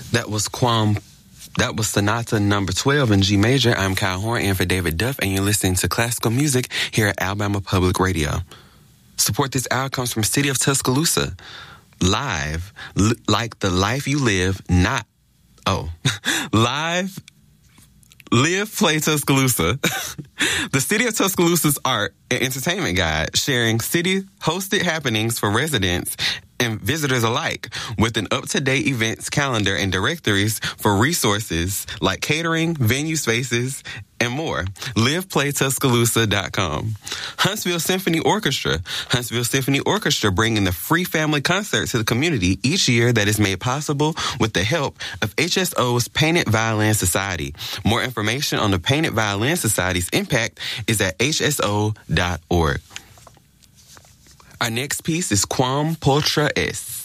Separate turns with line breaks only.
That was Sonata number 12 in G major. I'm Kyle Horn in for David Duff, and you're listening to classical music here at Alabama Public Radio. Support this hour comes from City of Tuscaloosa. Live, like the life you live, live, live, play Tuscaloosa. The City of Tuscaloosa's art and entertainment guide, sharing city-hosted happenings for residents and visitors alike, with an up-to-date events calendar and directories for resources like catering, venue spaces, and more. LivePlayTuscaloosa.com. Huntsville Symphony Orchestra. Huntsville Symphony Orchestra bringing the free family concert to the community each year that is made possible with the help of HSO's Painted Violin Society. More information on the Painted Violin Society's impact is at hso.org. Our next piece is Quam Potra Es.